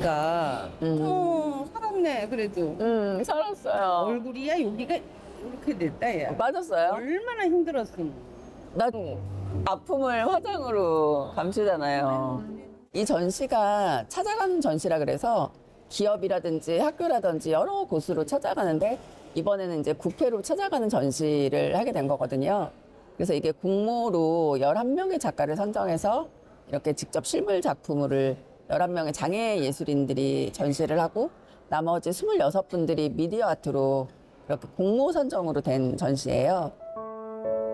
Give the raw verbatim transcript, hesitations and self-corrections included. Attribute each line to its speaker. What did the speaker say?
Speaker 1: 여기가
Speaker 2: 음.
Speaker 1: 어 살았네 그래도.
Speaker 2: 음, 살았어요.
Speaker 1: 얼굴이야 여기가 이렇게 됐다 야.
Speaker 2: 맞았어요?
Speaker 1: 얼마나 힘들었으면.
Speaker 2: 난 아픔을 화장으로 감추잖아요. 이 전시가 찾아가는 전시라 그래서 기업이라든지 학교라든지 여러 곳으로 찾아가는데 이번에는 이제 국회로 찾아가는 전시를 하게 된 거거든요. 그래서 이게 공모로 열한 명의 작가를 선정해서 이렇게 직접 실물 작품을 열한 명의 장애 예술인들이 전시를 하고 나머지 스물여섯 분들이 미디어 아트로 이렇게 공모 선정으로 된 전시예요.